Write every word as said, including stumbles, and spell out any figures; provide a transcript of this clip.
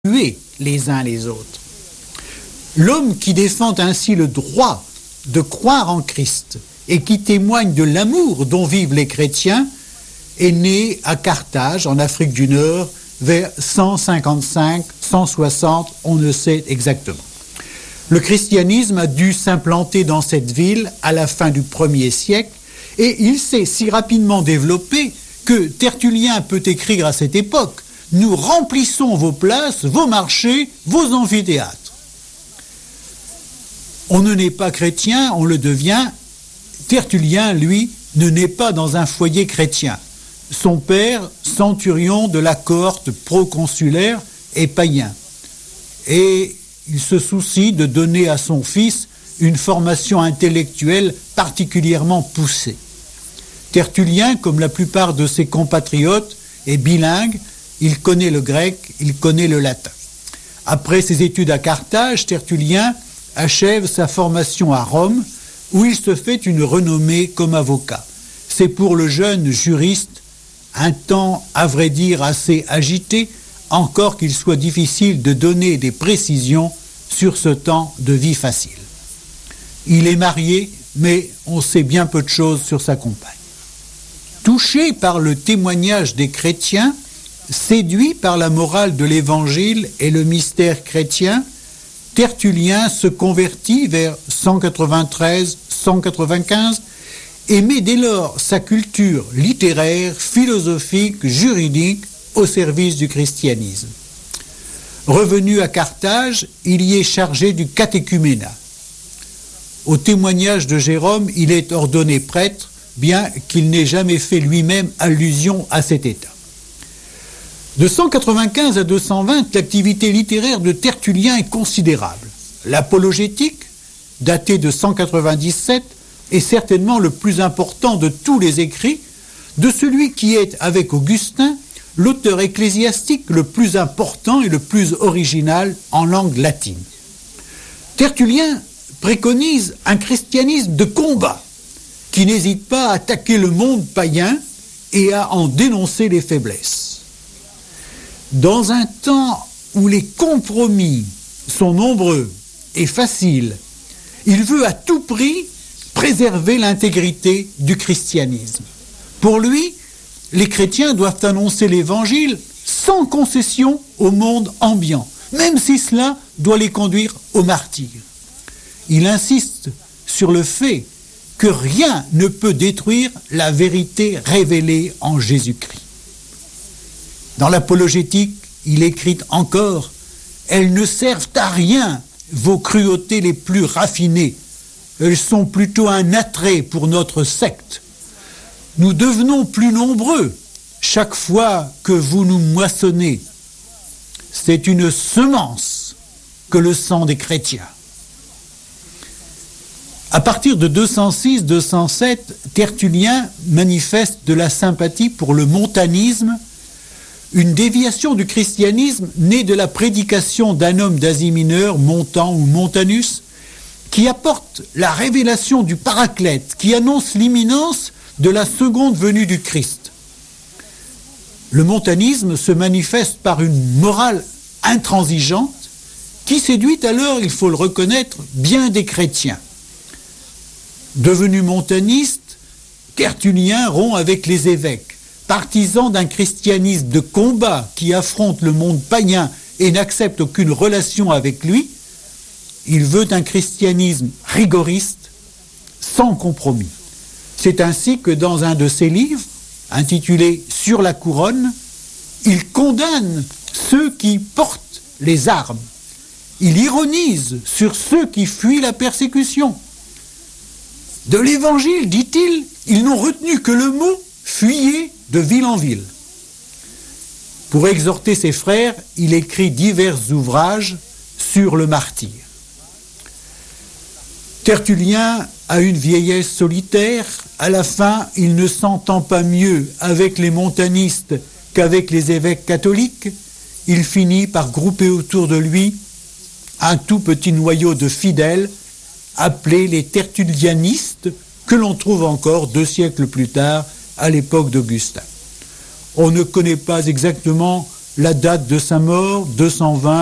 tuer les uns les autres. L'homme qui défend ainsi le droit de croire en Christ et qui témoigne de l'amour dont vivent les chrétiens est né à Carthage, en Afrique du Nord, vers cent cinquante-cinq, cent soixante, on ne sait exactement. Le christianisme a dû s'implanter dans cette ville à la fin du premier siècle et il s'est si rapidement développé que Tertullien peut écrire à cette époque « Nous remplissons vos places, vos marchés, vos amphithéâtres ». On ne naît pas chrétien, on le devient. Tertullien, lui, ne naît pas dans un foyer chrétien. Son père, centurion de la cohorte proconsulaire, est païen. Et il se soucie de donner à son fils une formation intellectuelle particulièrement poussée. Tertullien, comme la plupart de ses compatriotes, est bilingue, il connaît le grec, il connaît le latin. Après ses études à Carthage, Tertullien achève sa formation à Rome, où il se fait une renommée comme avocat. C'est pour le jeune juriste un temps, à vrai dire, assez agité, encore qu'il soit difficile de donner des précisions sur ce temps de vie facile. Il est marié, mais on sait bien peu de choses sur sa compagne. Touché par le témoignage des chrétiens, séduit par la morale de l'Évangile et le mystère chrétien, Tertullien se convertit vers cent quatre-vingt-treize cent quatre-vingt-quinze et met dès lors sa culture littéraire, philosophique, juridique au service du christianisme. Revenu à Carthage, il y est chargé du catéchuménat. Au témoignage de Jérôme, il est ordonné prêtre, bien qu'il n'ait jamais fait lui-même allusion à cet état. De cent quatre-vingt-quinze à deux cent vingt, l'activité littéraire de Tertullien est considérable. L'apologétique, datée de cent quatre-vingt-dix-sept, est certainement le plus important de tous les écrits, de celui qui est, avec Augustin, l'auteur ecclésiastique le plus important et le plus original en langue latine. Tertullien préconise un christianisme de combat, qui n'hésite pas à attaquer le monde païen et à en dénoncer les faiblesses. Dans un temps où les compromis sont nombreux et faciles, il veut à tout prix préserver l'intégrité du christianisme. Pour lui, les chrétiens doivent annoncer l'évangile sans concession au monde ambiant, même si cela doit les conduire au martyre. Il insiste sur le fait que rien ne peut détruire la vérité révélée en Jésus-Christ. Dans l'apologétique, il écrit encore « Elles ne servent à rien, vos cruautés les plus raffinées. Elles sont plutôt un attrait pour notre secte. Nous devenons plus nombreux chaque fois que vous nous moissonnez. C'est une semence que le sang des chrétiens. » À partir de deux cent six deux cent sept, Tertullien manifeste de la sympathie pour le montanisme, une déviation du christianisme née de la prédication d'un homme d'Asie mineure, Montan ou Montanus, qui apporte la révélation du Paraclète, qui annonce l'imminence de la seconde venue du Christ. Le montanisme se manifeste par une morale intransigeante qui séduit alors, il faut le reconnaître, bien des chrétiens. Devenu montaniste, Tertullien rompt avec les évêques, partisan d'un christianisme de combat qui affronte le monde païen et n'accepte aucune relation avec lui. Il veut un christianisme rigoriste, sans compromis. C'est ainsi que dans un de ses livres, intitulé « Sur la couronne », il condamne ceux qui portent les armes. Il ironise sur ceux qui fuient la persécution. De l'évangile, dit-il, ils n'ont retenu que le mot « fuyez » de ville en ville. Pour exhorter ses frères, il écrit divers ouvrages sur le martyre. Tertullien a une vieillesse solitaire. À la fin, il ne s'entend pas mieux avec les montanistes qu'avec les évêques catholiques. Il finit par grouper autour de lui un tout petit noyau de fidèles appelés les tertullianistes, que l'on trouve encore deux siècles plus tard à l'époque d'Augustin. On ne connaît pas exactement la date de sa mort, deux cent vingt.